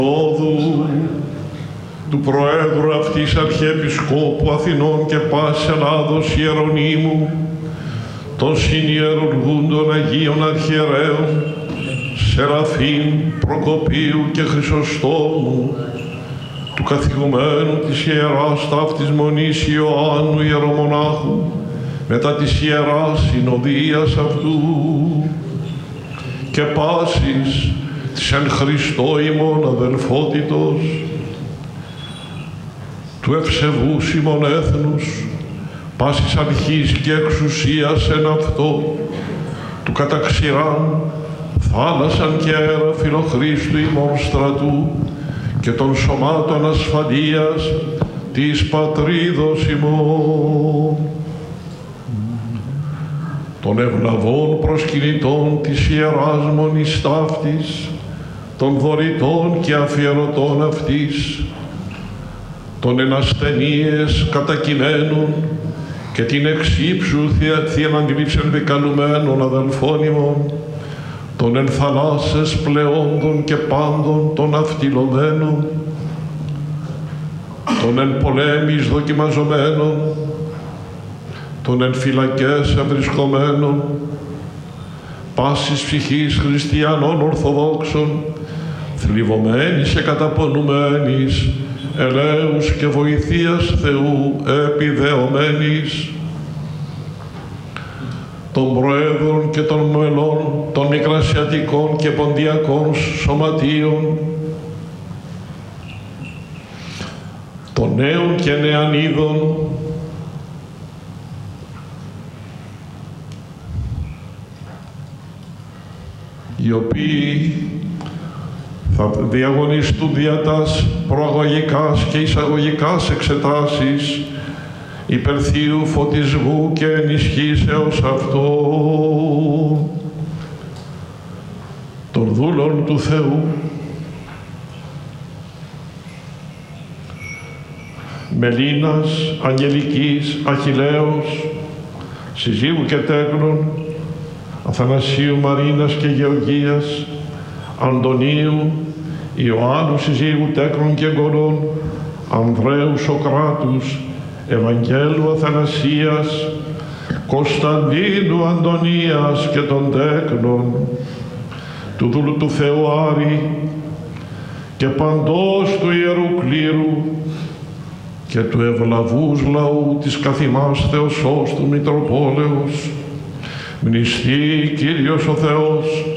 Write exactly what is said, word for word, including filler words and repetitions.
του Προέδρου αυτής Αρχιεπισκόπου Αθηνών και πάσης Ελλάδος Ιερονύμου, των συνιερουργούντων Αγίων Αρχιερέων, Σεραφείμ, Προκοπίου και Χρυσοστόμου, του καθηγουμένου της Ιεράς Ταύτης Μονής Ιωάννου Ιερομονάχου, μετά της Ιεράς Συνοδείας αυτού, και πάσης της εν Χριστώ ημών αδελφότητος, του ευσεβούς ημών έθνους, πάσης αρχής και εξουσίας εν αυτό, του καταξηράν, θάλασσαν και αέρα φιλοχρίστου ημών στρατού και των σωμάτων ασφαλείας της πατρίδος ημών, των ευλαβών προσκυνητών της Ιεράς Μονής Ταύτης, των δωρητών και αφιερωτών αυτής, των εν ασθενείες κατακειμένων και την εξύψου θείαν αντιλήψεων δικαλουμένων αδελφών ημών, των εν θαλάσσες πλεόντων και πάντων των αυτιλωμένων, των εν πολέμης δοκιμαζομένων, των εν φυλακές ευρισκομένων, πάσης ψυχής χριστιανών ορθοδόξων, θλιβωμένης και καταπονουμένης, ελέους και βοηθείας Θεού επιδεωμένης, των Προέδρων και των μελών των Μικρασιατικών και Ποντιακών Σωματείων, των νέων και νεανίδων, οι οποίοι θα διαγωνιστούν δια τας προαγωγικάς και εισαγωγικάς εξετάσεις υπερθείου φωτισμού και ενισχύσεως αυτό των δούλων του Θεού, Μελίνας, Αγγελικής, Αχιλλέως, συζύγου και τέκνων, Αθανασίου, Μαρίνας και Γεωργίας, Αντωνίου, Ιωάννου συζύγου τέκνων και γονών, Ανδρέου Σοκράτους, Ευαγγέλου Αθανασίας, Κωνσταντίνου Αντωνίας και των τέκνων, του δούλου του Θεού Άρη και παντός του Ιερού Κλήρου και του ευλαβούς λαού της καθημάς Θεοσώστου Μητροπόλεως, μνηστεί Κύριος ο Θεός